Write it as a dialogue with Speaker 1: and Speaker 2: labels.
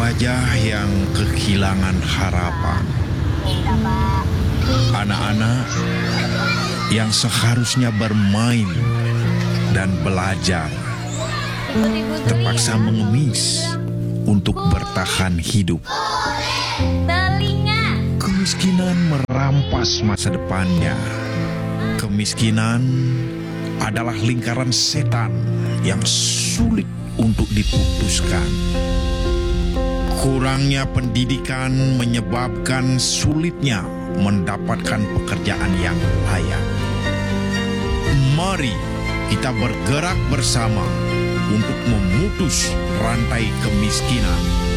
Speaker 1: wajah-wajah yang kehilangan harapan. Anak-anak yang seharusnya bermain dan belajar terpaksa mengemis untuk bertahan hidup. Kemiskinan merampas masa depannya. Kemiskinan adalah lingkaran setan yang sulit untuk diputuskan. Kurangnya pendidikan menyebabkan sulitnya mendapatkan pekerjaan yang layak. Mari kita bergerak bersama untuk memutus rantai kemiskinan.